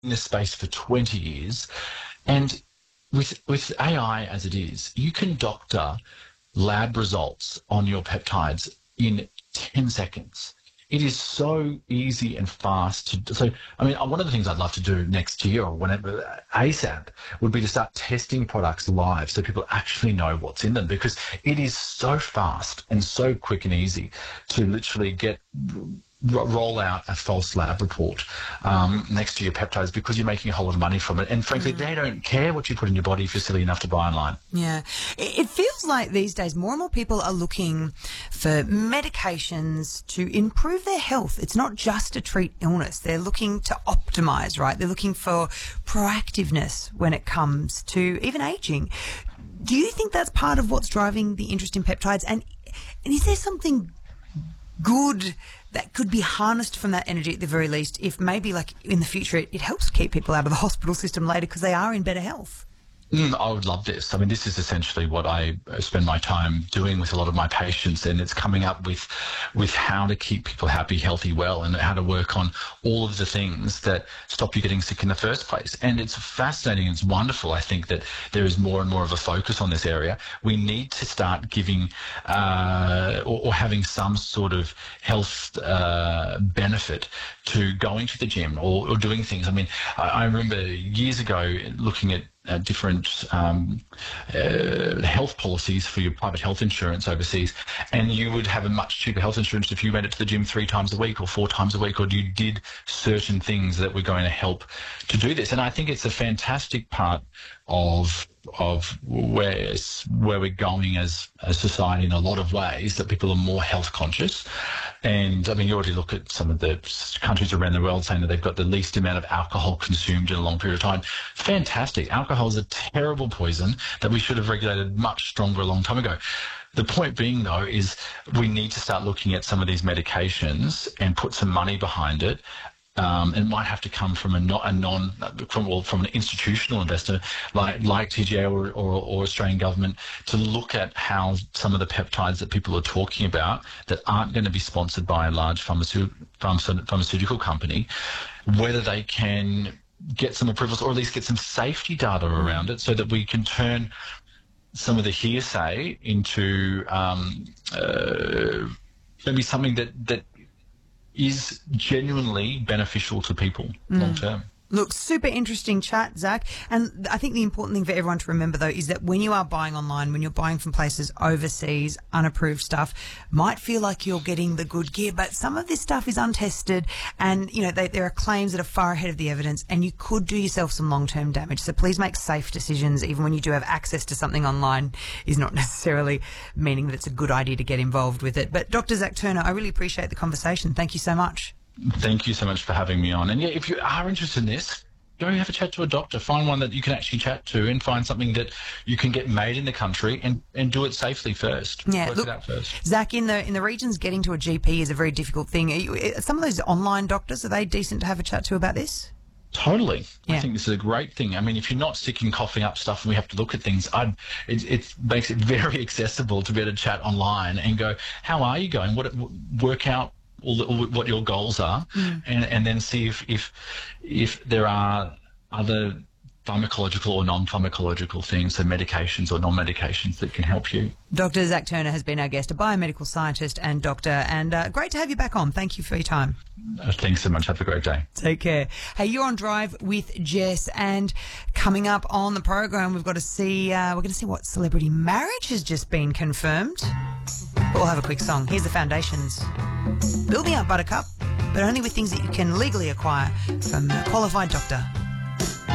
in this space for 20 years. And with AI as it is, you can doctor lab results on your peptides in 10 seconds. It is so easy and fast to. So, I mean, one of the things I'd love to do next year or whenever ASAP would be to start testing products live so people actually know what's in them, because it is so fast and so quick and easy to literally roll out a false lab report next to your peptides, because you're making a whole lot of money from it. And frankly, they don't care what you put in your body if you're silly enough to buy online. Yeah. It feels like these days more and more people are looking for medications to improve their health. It's not just to treat illness. They're looking to optimize, right? They're looking for proactiveness when it comes to even aging. Do you think that's part of what's driving the interest in peptides? And is there something good that could be harnessed from that energy at the very least, if maybe like in the future it helps keep people out of the hospital system later because they are in better health? I would love this. I mean, this is essentially what I spend my time doing with a lot of my patients, and it's coming up with how to keep people happy, healthy, well, and how to work on all of the things that stop you getting sick in the first place. And it's fascinating. It's wonderful. I think that there is more and more of a focus on this area. We need to start giving or having some sort of health benefit to going to the gym or doing things. I mean, I remember years ago looking at different health policies for your private health insurance overseas, and you would have a much cheaper health insurance if you went to the gym 3 times a week or 4 times a week, or you did certain things that were going to help to do this. And I think it's a fantastic part of where we're going as a society in a lot of ways, that people are more health conscious. And I mean, you already look at some of the countries around the world saying that they've got the least amount of alcohol consumed in a long period of time. Fantastic. Alcohol is a terrible poison that we should have regulated much stronger a long time ago. The point being, though, is we need to start looking at some of these medications and put some money behind it. It might have to come from from an institutional investor like TGA or Australian government, to look at how some of the peptides that people are talking about that aren't going to be sponsored by a large pharmaceutical company, whether they can get some approvals or at least get some safety data around it, so that we can turn some of the hearsay into maybe something that is genuinely beneficial to people long term. Look, super interesting chat, Zach. And I think the important thing for everyone to remember, though, is that when you are buying online, when you're buying from places overseas, unapproved stuff, might feel like you're getting the good gear, but some of this stuff is untested, and, you know, there are claims that are far ahead of the evidence, and you could do yourself some long-term damage. So please make safe decisions. Even when you do have access to something online, is not necessarily meaning that it's a good idea to get involved with it. But Dr. Zach Turner, I really appreciate the conversation. Thank you so much. Thank you so much for having me on. And yeah, if you are interested in this, go have a chat to a doctor. Find one that you can actually chat to, and find something that you can get made in the country, and do it safely first. Yeah, work look, it out first. Zach, in the regions, getting to a GP is a very difficult thing. Some of those online doctors, are they decent to have a chat to about this? Totally. Yeah. I think this is a great thing. I mean, if you're not sick and coughing up stuff and we have to look at things, it makes it very accessible to be able to chat online and go, how are you going? Work out what your goals are, and then see if there are other pharmacological or non-pharmacological things, so medications or non-medications that can help you. Dr. Zach Turner has been our guest, a biomedical scientist and doctor, and great to have you back on. Thank you for your time. Thanks so much. Have a great day. Take care. Hey, you're on Drive with Jess, and coming up on the program, we're going to see what celebrity marriage has just been confirmed. We'll have a quick song. Here's the Foundations. Build me up, Buttercup, but only with things that you can legally acquire from a qualified doctor.